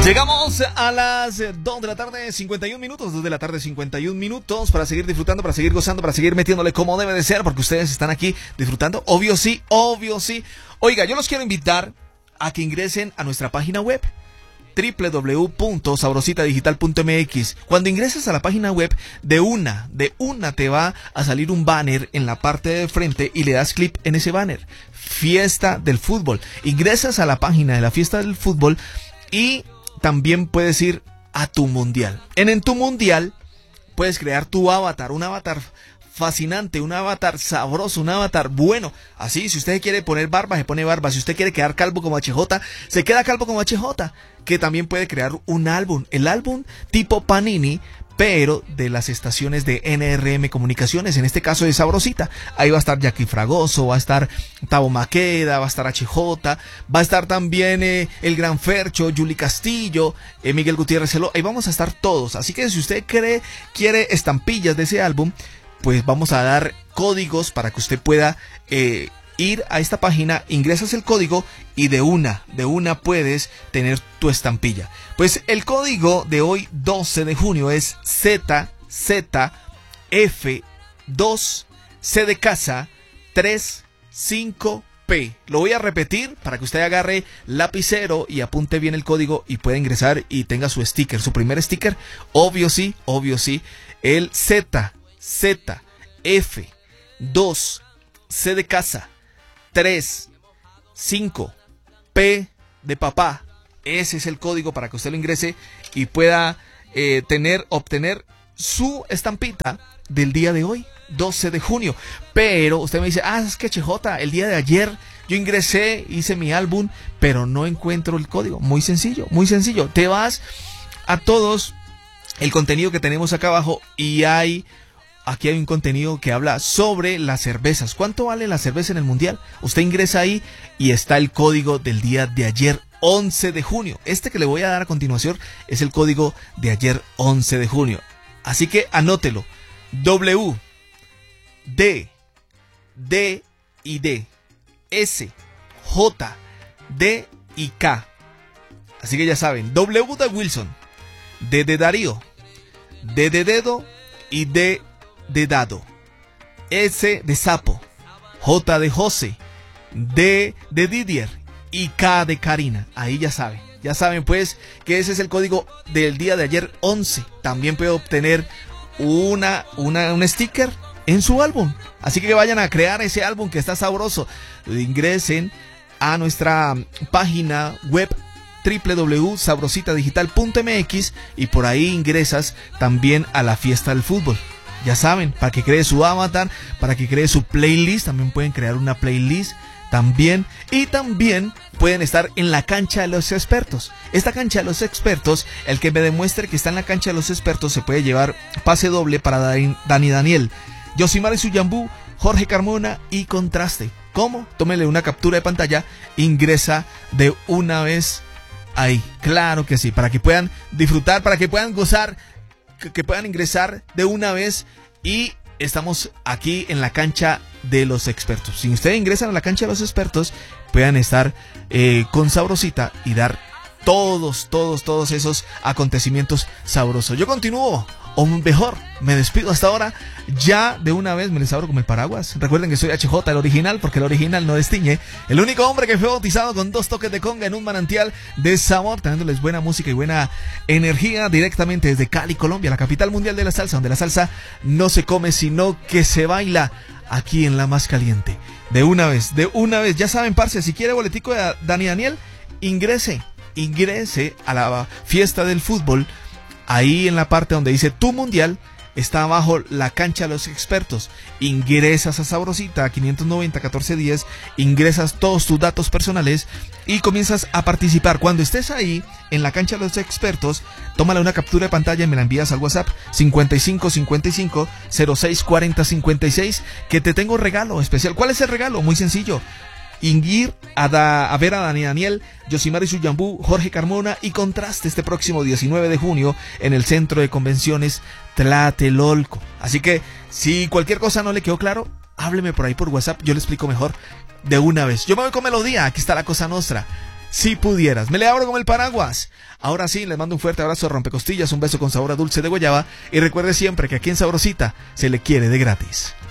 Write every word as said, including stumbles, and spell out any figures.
Llegamos a las dos de la tarde, cincuenta y un minutos, dos de la tarde, cincuenta y un minutos, para seguir disfrutando, para seguir gozando, para seguir metiéndole como debe de ser, porque ustedes están aquí disfrutando, obvio sí, obvio sí. Oiga, yo los quiero invitar a que ingresen a nuestra página web, doble u doble u doble u punto sabrosita digital punto m x. Cuando ingresas a la página web, de una, de una te va a salir un banner en la parte de frente y le das clic en ese banner. Fiesta del fútbol. Ingresas a la página de la fiesta del fútbol y también puedes ir a tu mundial. En, en tu mundial puedes crear tu avatar, un avatar fascinante, un avatar sabroso, un avatar bueno. Así, si usted quiere poner barba, se pone barba. Si usted quiere quedar calvo como H J, se queda calvo como H J. Que también puede crear un álbum, el álbum tipo Panini, pero de las estaciones de N R M Comunicaciones, en este caso de Sabrosita. Ahí va a estar Jackie Fragoso, va a estar Tavo Maqueda, va a estar H J, va a estar también eh, el Gran Fercho, Yuli Castillo, eh, Miguel Gutiérrez Celó. Ahí vamos a estar todos. Así que si usted cree, quiere estampillas de ese álbum, pues vamos a dar códigos para que usted pueda eh, ir a esta página, ingresas el código y de una, de una puedes tener tu estampilla. Pues el código de hoy, doce de junio, es Z Z F dos C de casa tres cinco P. Lo voy a repetir para que usted agarre lapicero y apunte bien el código y pueda ingresar y tenga su sticker, su primer sticker. Obvio sí, obvio sí. El Z Z F dos C de casa tres cinco P de papá. Ese es el código para que usted lo ingrese y pueda eh, tener, obtener su estampita del día de hoy, doce de junio. Pero usted me dice, ah, es que H J, el día de ayer yo ingresé, hice mi álbum, pero no encuentro el código. Muy sencillo, muy sencillo. Te vas a todos el contenido que tenemos acá abajo y hay... Aquí hay un contenido que habla sobre las cervezas. ¿Cuánto vale la cerveza en el mundial? Usted ingresa ahí y está el código del día de ayer, once de junio. Este que le voy a dar a continuación es el código de ayer, once de junio. Así que anótelo. W, D, D y D, S, J, D y K. Así que ya saben, W de Wilson, D de Darío, D de dedo y D de dado, S de sapo, J de José, D de Didier y K de Karina. Ahí ya saben, ya saben pues que ese es el código del día de ayer once. También puede obtener una, una, un sticker en su álbum. Así que vayan a crear ese álbum que está sabroso. Ingresen a nuestra página web doble u doble u doble u punto sabrosita digital punto m x y por ahí ingresas también a la fiesta del fútbol. Ya saben, para que cree su avatar, para que cree su playlist, también pueden crear una playlist también. Y también pueden estar en la cancha de los expertos. Esta cancha de los expertos, el que me demuestre que está en la cancha de los expertos se puede llevar pase doble para Dani, Dani Daniel, Yosimar Suyambú, Jorge Carmona y Contraste. ¿Cómo? Tómele una captura de pantalla, ingresa de una vez ahí. Claro que sí, para que puedan disfrutar, para que puedan gozar, que, que puedan ingresar de una vez. Y estamos aquí en la cancha de los expertos. Si ustedes ingresan a la cancha de los expertos, puedan estar eh, con Sabrosita y dar todos, todos, todos esos acontecimientos sabrosos. Yo continúo, o mejor, me despido hasta ahora. Ya de una vez me les abro como el paraguas. Recuerden que soy H J, el original, porque el original no destiñe. El único hombre que fue bautizado con dos toques de conga en un manantial de sabor, trayéndoles buena música y buena energía directamente desde Cali, Colombia, la capital mundial de la salsa, donde la salsa no se come, sino que se baila aquí en la más caliente. De una vez, de una vez. Ya saben, parce, si quiere boletico de Dani Daniel, ingrese, ingrese a la fiesta del fútbol. Ahí en la parte donde dice tu mundial, está abajo la cancha de los expertos. Ingresas a Sabrosita, quinientos noventa, catorce diez, ingresas todos tus datos personales y comienzas a participar. Cuando estés ahí en la cancha de los expertos, tómale una captura de pantalla y me la envías al WhatsApp cincuenta y cinco cincuenta y cinco cero seis cuarenta cincuenta y seis, que te tengo regalo especial. ¿Cuál es el regalo? Muy sencillo. Ir a, da, a ver a Dani Daniel, Yosimar Suyambú, Jorge Carmona y Contraste este próximo diecinueve de junio en el Centro de Convenciones Tlatelolco. Así que si cualquier cosa no le quedó claro, hábleme por ahí por WhatsApp, yo le explico mejor de una vez. Yo me voy con melodía, aquí está la cosa nostra. Si pudieras. Me le abro con el paraguas. Ahora sí, les mando un fuerte abrazo de rompecostillas, un beso con sabor a dulce de guayaba y recuerde siempre que aquí en Sabrosita se le quiere de gratis.